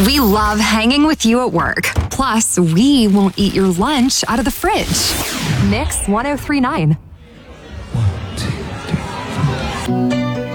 We love hanging with you at work. Plus, we won't eat your lunch out of the fridge. Mix 1039.